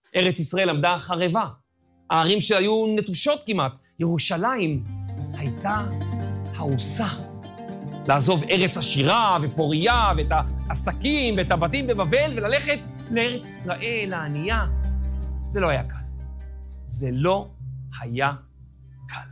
ארץ ישראל עמדה חרבה. הערים שהיו נטושות כמעט. ירושלים הייתה העושה. לעזוב ארץ עשירה ופוריה ואת העסקים ואת הבתים בבבל וללכת לארץ ישראל הענייה. זה לא היה קל. זה לא היה קל.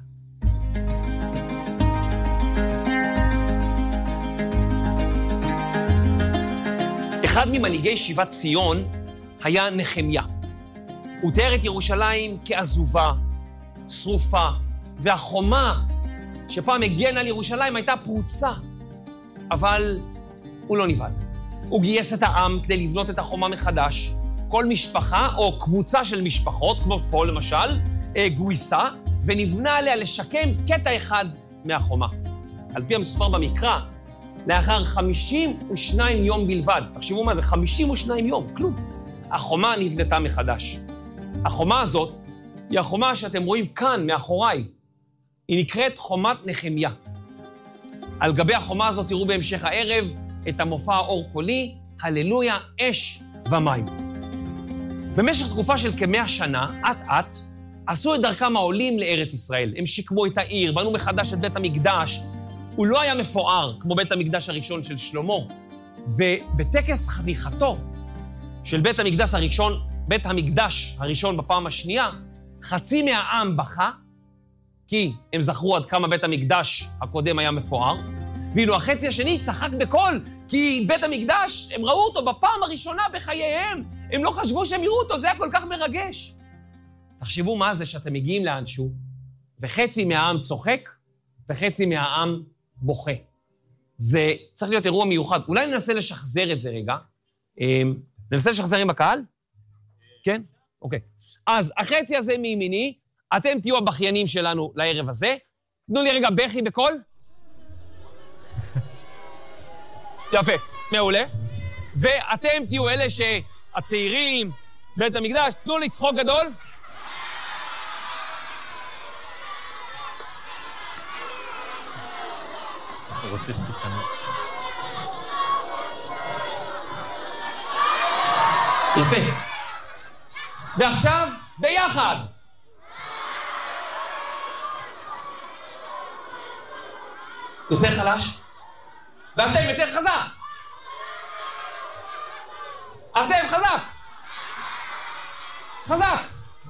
אחד ממנהיגי שיבת ציון היה נחמיה. הוא תיאר את ירושלים כעזובה, שרופה, והחומה שפעם הגנה על ירושלים הייתה פרוצה. אבל הוא לא נבהל. הוא גייס את העם כדי לבנות את החומה מחדש. כל משפחה או קבוצה של משפחות, כמו פה למשל, גויסה, ונבנה עליה לשקם קטע אחד מהחומה. על פי המסופר במקרא, לאחר 52 יום בלבד, תחשבו מה זה, 52 יום, כלום. החומה נבנתה מחדש. החומה הזאת היא החומה שאתם רואים כאן, מאחוריי. היא נקראת חומת נחמיה. על גבי החומה הזאת תראו בהמשך הערב את המופע האור קולי, הללויה, אש ומים. במשך תקופה של כ100 שנה, אט-אט, עשו את דרכם העולים לארץ ישראל. הם שיקמו את העיר, בנו מחדש את בית המקדש. הוא לא היה מפואר כמו בית המקדש הראשון של שלמה. ובטקס חניכתו של בית המקדש הראשון בפעם השנייה, חצי מהעם בכה, כי הם זכרו עד כמה בית המקדש הקודם היה מפואר, ואילו החצי השני צחק בקול, כי בית המקדש, הם ראו אותו בפעם הראשונה בחייהם, הם לא חשבו שהם יראו אותו, זה היה כל כך מרגש. תחשבו מה זה שאתם מגיעים לאנשהו, וחצי מהעם צוחק, וחצי מהעם בוכה. זה צריך להיות אירוע מיוחד. אולי ננסה לשחזר את זה רגע. ננסה לשחזר עם הקהל? כן? אוקיי. אז החצי הזה מימיני, אתם תהיו הבכיינים שלנו לערב הזה. תנו לי רגע בכי בקול. יפה, מעולה. ואתם תהיו אלה שהצעירים, בית המקדש, תנו לי צחוק גדול. הוא רוצה שתשנה. יפה. ועכשיו, ביחד. יותר חלש. ואתם יותר חזק. אתם חזק. חזק.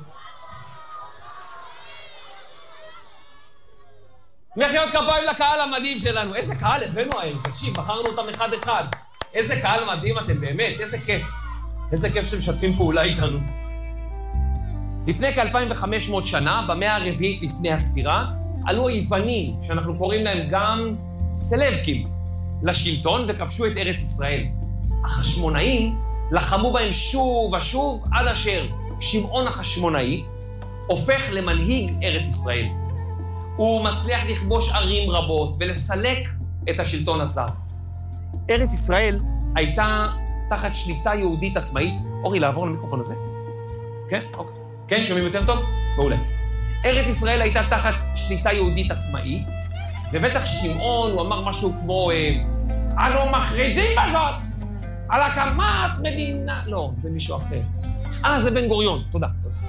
מחיאות כפיים לקהל המדהים שלנו. איזה קהל הבאנו היום, תקשיב, בחרנו אותם אחד-אחד. איזה קהל מדהים אתם באמת, איזה כיף. איזה כיף שאתם משתפים פעולה איתנו. לפני כ-2500 שנה, במאה הרביעית לפני הספירה, עלו היוונים, שאנחנו קוראים להם גם סלבקים, לשלטון וכבשו את ארץ ישראל. החשמונאים לחמו בהם שוב ושוב עד אשר שמעון החשמונאי הופך למנהיג ארץ ישראל. הוא מצליח לכבוש ערים רבות ולסלק את השלטון הזר. ארץ ישראל הייתה תחת שליטה יהודית עצמאית. אורי, לעבור למיקרופון הזה. כן? אוקיי. כן, שומעים יותר טוב? מעולה. ארץ ישראל הייתה תחת שליטה יהודית עצמאית, ובטח שמעון הוא אמר משהו כמו, אנו מכריזים בזאת על הקמת מדינה... לא, זה מישהו אחר. זה בן גוריון. תודה.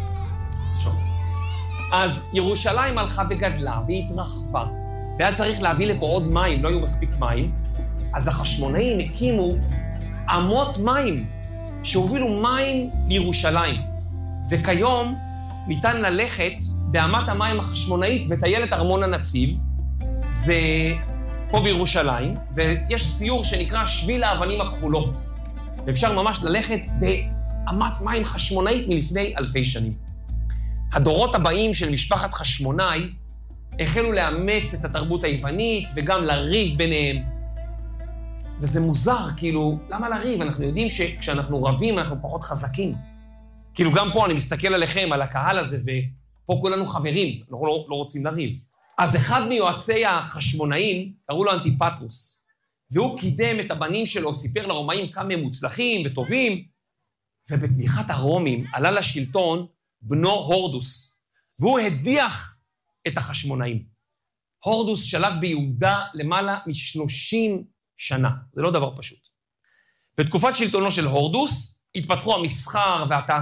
אז ירושלים הלכה וגדלה והתרחבה, והיה צריך להביא לפה עוד מים, לא היו מספיק מים, אז החשמונאים הקימו אמות מים שהובילו מים לירושלים. וכיום ניתן ללכת באמת המים החשמונאית בטיילת ארמון הנציב, זה פה בירושלים, ויש סיור שנקרא שביל האבנים הכחולות. ואפשר ממש ללכת באמת מים חשמונאית מלפני אלפי שנים. הדורות הבאים של משפחת חשמונאי החלו לאמץ את התרבות היוונית וגם לריב ביניהם. וזה מוזר, כאילו, למה לריב? אנחנו יודעים שכשאנחנו רבים אנחנו פחות חזקים. כאילו גם פה אני מסתכל עליכם, על הקהל הזה, ופה כולנו חברים, אנחנו לא רוצים לריב. אז אחד מיועצי החשמונאים, קראו לו אנטיפטרוס, והוא קידם את הבנים שלו, סיפר לרומאים כמה הם מוצלחים וטובים, ובתמיכת הרומים עלה לשלטון בנו הורדוס, והוא הדיח את החשמונאים. הורדוס שלט ביהודה למעלה מ-30 שנה, זה לא דבר פשוט. בתקופת שלטונו של הורדוס, התפתחו המסחר והתעשייה,